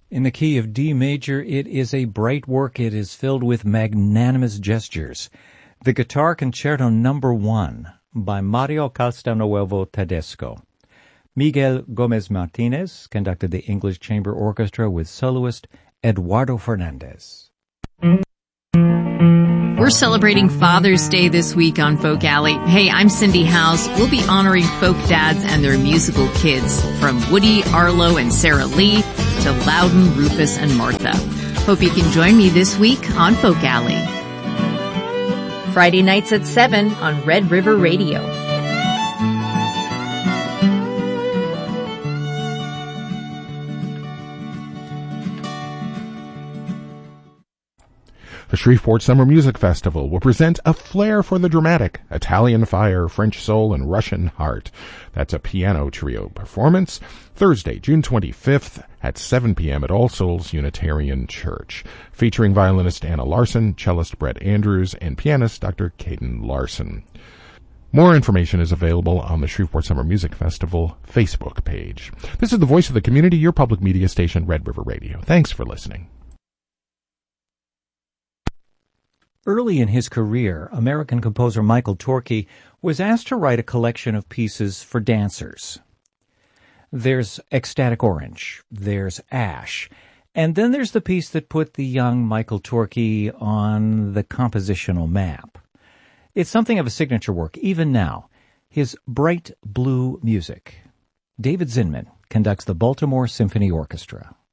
In the key of D major, it is a bright work. It is filled with magnanimous gestures. The Guitar Concerto No. 1 by Mario Castelnuovo Tedesco. Miguel Gomez Martinez conducted the English Chamber Orchestra with soloist Eduardo Fernandez. We're celebrating Father's Day this week on Folk Alley. Hey, I'm Cindy Howes. We'll be honoring folk dads and their musical kids, from Woody, Arlo, and Sarah Lee to Loudon, Rufus, and Martha. Hope you can join me this week on Folk Alley. Friday nights at 7 on Red River Radio. The Shreveport Summer Music Festival will present A Flair for the Dramatic, Italian Fire, French Soul, and Russian Heart. That's a piano trio performance Thursday, June 25th at 7 p.m. at All Souls Unitarian Church, featuring violinist Anna Larson, cellist Brett Andrews, and pianist Dr. Caden Larson. More information is available on the Shreveport Summer Music Festival Facebook page. This is the voice of the community, your public media station, Red River Radio. Thanks for listening. Early in his career, American composer Michael Torke was asked to write a collection of pieces for dancers. There's Ecstatic Orange, there's Ash, and then there's the piece that put the young Michael Torke on the compositional map. It's something of a signature work, even now, his bright blue music. David Zinman conducts the Baltimore Symphony Orchestra.